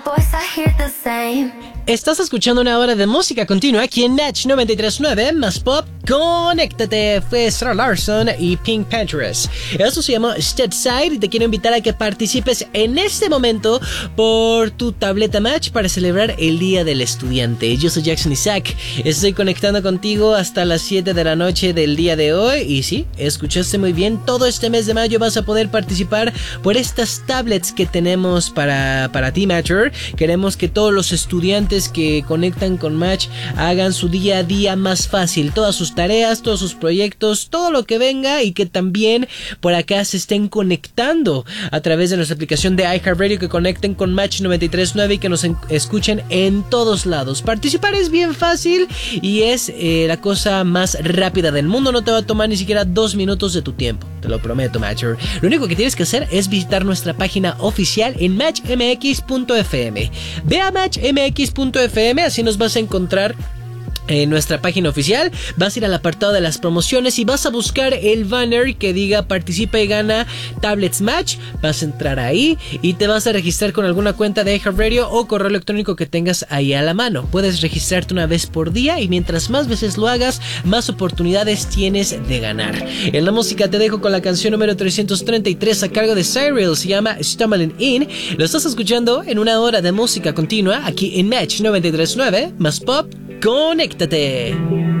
Estás escuchando una hora de música continua aquí en Match 93.9 más pop. Conéctate, fue Sarah Larson y Pink Panthers. Esto se llama Steadside y te quiero invitar a que participes en este momento por tu tableta Match para celebrar el Día del Estudiante. Yo soy Jackson Isaac, estoy conectando contigo hasta las 7 de la noche del día de hoy y sí, escuchaste muy bien, todo este mes de mayo vas a poder participar por estas tablets que tenemos para ti, Matcher. Queremos que todos los estudiantes que conectan con Match hagan su día a día más fácil, todas sus tareas, todos sus proyectos, todo lo que venga, y que también por acá se estén conectando a través de nuestra aplicación de iHeartRadio, que conecten con Match 93.9 y que nos escuchen en todos lados. Participar es bien fácil y es la cosa más rápida del mundo, no te va a tomar ni siquiera 2 minutos de tu tiempo, te lo prometo, Matcher. Lo único que tienes que hacer es visitar nuestra página oficial en matchmx.fm. Ve a matchmx.fm, así nos vas a encontrar en nuestra página oficial. Vas a ir al apartado de las promociones y vas a buscar el banner que diga participa y gana tablets Match. Vas a entrar ahí y te vas a registrar con alguna cuenta de iHeartRadio o correo electrónico que tengas ahí a la mano. Puedes registrarte una vez por día y mientras más veces lo hagas, más oportunidades tienes de ganar. En la música te dejo con la canción número 333 a cargo de Cyril, se llama Stumbling In. Lo estás escuchando en una hora de música continua aquí en Match 93.9 más pop. Conéctate.